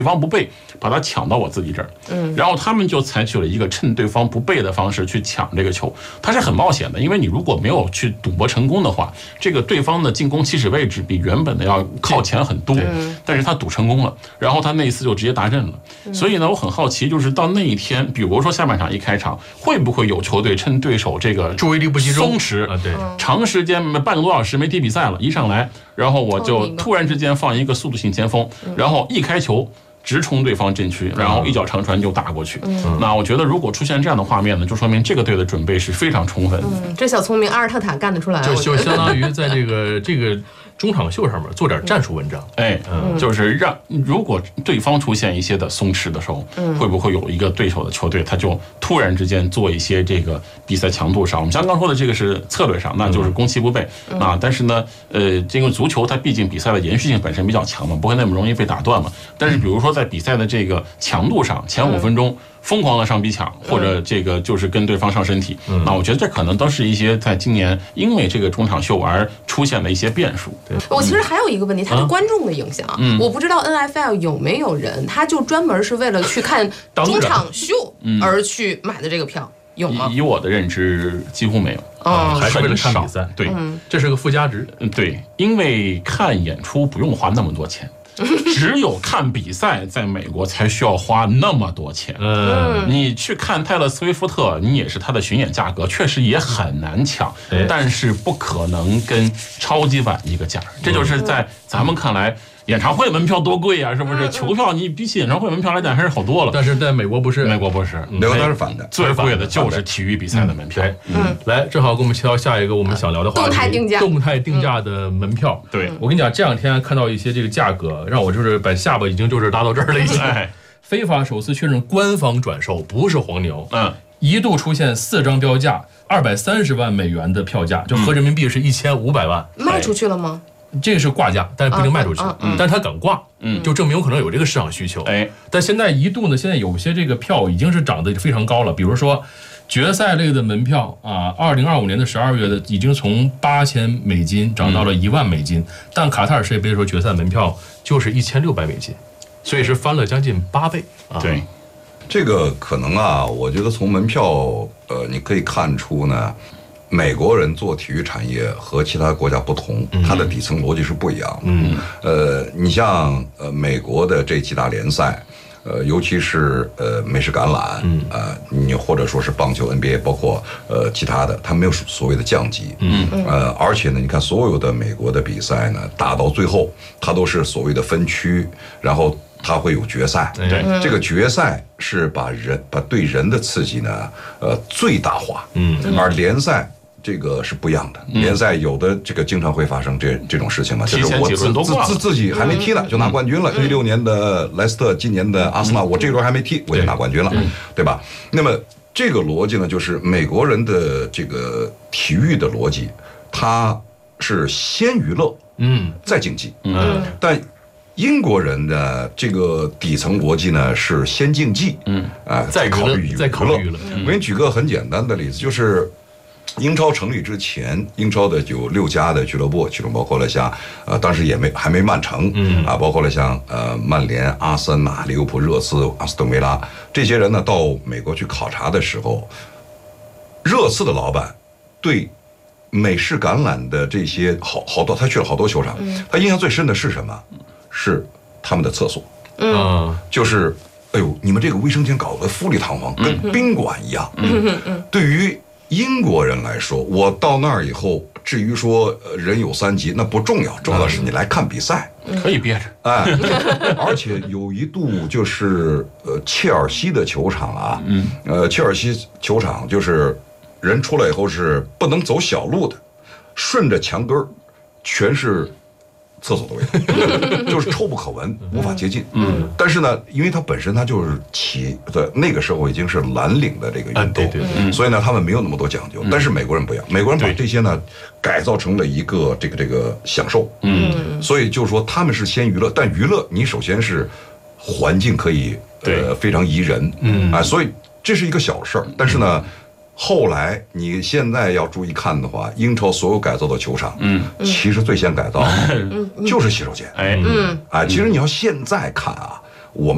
对方不备，把它抢到我自己这儿，然后他们就采取了一个趁对方不备的方式去抢这个球，它是很冒险的，因为你如果没有去赌博成功的话，这个对方的进攻起始位置比原本的要靠前很多，但是他赌成功了，然后他那一次就直接达阵了，所以呢，我很好奇，就是到那一天，比如说下半场一开场，会不会有球队趁对手这个注意力不集中、 松弛啊，对， 长时间半个多小时没踢比赛了，一上来，然后我就突然之间放一个速度型前锋，然后一开球直冲对方阵区，然后一脚长传就打过去。那我觉得如果出现这样的画面呢，就说明这个队的准备是非常充分的。 这小聪明阿尔特塔干得出来， 就相当于在这个中场秀上面做点战术文章。 就是让如果对方出现一些的松弛的时候，会不会有一个对手的球队他就突然之间做一些这个比赛强度上，我们刚刚说的这个是策略上，那就是攻其不备啊。但是呢，这个足球它毕竟比赛的延续性本身比较强嘛，不会那么容易被打断嘛。但是比如说在比赛的这个强度上，前5分钟疯狂的上逼抢，或者这个就是跟对方上身体，那我觉得这可能都是一些在今年因为这个中场秀而出现的一些变数。 我其实还有一个问题，它是观众的影响。我不知道 NFL 有没有人，他就专门是为了去看中场秀而去买的这个票，有吗？ 以我的认知，几乎没有。 还是为了看比赛。 对， 这是个附加值。 对，因为看演出不用花那么多钱。只有看比赛，在美国才需要花那么多钱。你去看泰勒·斯威夫特，你也是他的巡演价格，确实也很难抢，但是不可能跟超级碗一个价。这就是在咱们看来，演唱会门票多贵啊，是不是？球票你比起演唱会门票来讲还是好多了。 但是在美国不是， 美国不是， 美国它是反的， 最贵的就是体育比赛的门票。 来，正好给我们切到下一个我们想聊的话题，动态定价的门票。 对， 我跟你讲，这两天看到一些这个价格，让我就是把下巴已经就是拉到这儿了已经。非法首次确认官方转售，不是黄牛。一度出现4张标价，230万美元的票价，就合人民币是1500万。 卖出去了吗？ 这个是挂价，但是不一定卖出去，但是他敢挂，就证明有可能有这个市场需求。但现在一度呢，现在有些这个票已经是涨得非常高了，比如说决赛类的门票啊，2025年的12月的已经从8000美金涨到了1万美金，但卡塔尔世界杯的时候决赛门票就是1600美金，所以是翻了将近8倍。 对， 这个可能啊，我觉得从门票你可以看出呢。美国人做体育产业和其他国家不同，它的底层逻辑是不一样的。你像美国的这几大联赛，尤其是美式橄榄，你或者说是棒球 NBA， 包括其他的，它没有所谓的降级。而且呢，你看所有的美国的比赛呢，打到最后，它都是所谓的分区，然后它会有决赛。这个决赛是把对人的刺激呢，最大化。而联赛。这个是不一样的，联赛有的这个经常会发生这种事情嘛，就是我自己还没踢呢就拿冠军了。16年的莱斯特，今年的阿森纳，我这轮还没踢我就拿冠军了，对吧？那么这个逻辑呢，就是美国人的这个体育的逻辑，它是先娱乐，再竞技，但英国人的这个底层逻辑呢是先竞技，再考虑娱乐。我给你举个很简单的例子，就是英超成立之前，英超的有6家的俱乐部，其中包括了像当时还没曼城，包括了像曼联、阿森纳、利物浦、热刺、阿斯顿维拉这些人呢，到美国去考察的时候，热刺的老板对美式橄榄的这些好多，他去了好多球场，他印象最深的是什么？是他们的厕所，就是哎呦，你们这个卫生间搞得富丽堂皇，跟宾馆一样。对于英国人来说，我到那儿以后，至于说人有3级那不重要，重要的是你来看比赛， 可以憋着。 而且有一度就是切尔西的球场啊，切尔西球场就是人出来以后是不能走小路的，顺着墙根儿全是厕所的味道，就是臭不可闻，无法接近。但是呢，因为它本身它就是那个时候已经是蓝领的这个运动，所以呢，他们没有那么多讲究。但是美国人不一样，美国人把这些呢改造成了一个这个享受。所以就是说他们是先娱乐，但娱乐你首先是环境可以非常宜人，所以这是一个小事儿。但是呢。后来你现在要注意看的话，英超所有改造的球场，其实最先改造就是洗手间。其实你要现在看啊，